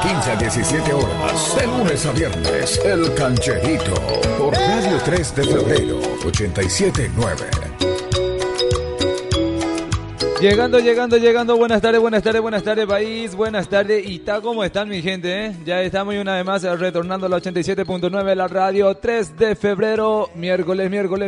15 a 17 horas, de lunes a viernes, El Cancherito, por Radio 3 de Febrero, 87.9. Llegando, buenas tardes país, buenas tardes Ita, ¿cómo están mi gente? Ya estamos una vez más retornando a la 87.9, la radio 3 de febrero, miércoles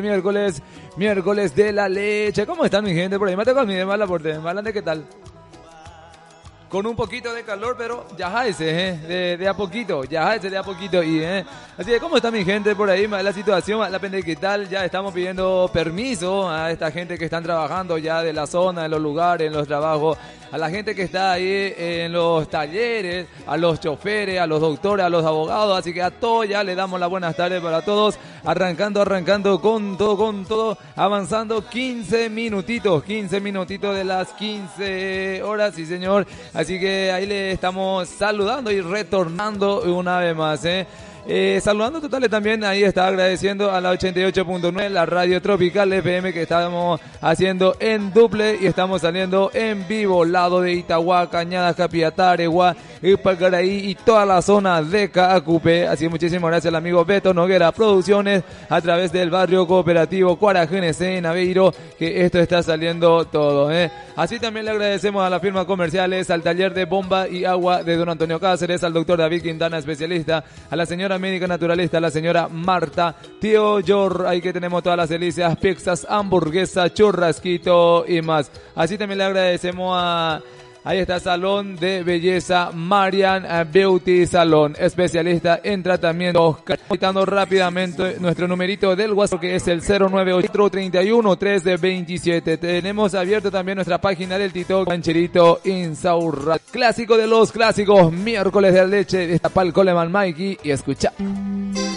de la leche. ¿Cómo están mi gente? Por ahí me toca mi demanda por ¿qué tal? Con un poquito de calor, pero ya jaese, de a poquito, y así que ¿cómo está mi gente por ahí? La situación, la pende que tal, ya estamos pidiendo permiso a esta gente que están trabajando ya de la zona, en los lugares, en los trabajos, a la gente que está ahí en los talleres, a los choferes, a los doctores, a los abogados, así que a todos ya le damos las buenas tardes para todos, arrancando con todo, avanzando 15 minutitos de las 15 horas, sí señor. Así que ahí le estamos saludando y retornando una vez más, saludando totales también, ahí está agradeciendo a la 88.9, la radio tropical FM que estamos haciendo en duple y estamos saliendo en vivo, lado de Itagua, Cañada, Capiataregua, Ipacaraí y toda la zona de Caacupe. Así que muchísimas gracias al amigo Beto Noguera Producciones a través del barrio cooperativo Cuarajénese en Aveiro, que esto está saliendo todo, Así también le agradecemos a las firmas comerciales, al taller de bomba y agua de don Antonio Cáceres, al doctor David Quintana, especialista, a la señora médica naturalista, la señora Marta, tío Yor, ahí que tenemos todas las delicias, pizzas, hamburguesas, churrasquito y más. Así también le agradecemos a... Ahí está Salón de Belleza Marian Beauty Salón, especialista en tratamientos. Quitando rápidamente nuestro numerito del WhatsApp que es el 098-31-327. Tenemos abierto también nuestra página del TikTok Cancherito Insaurra. Clásico de los clásicos, miércoles de la leche, destapa el Coleman Mikey y escucha.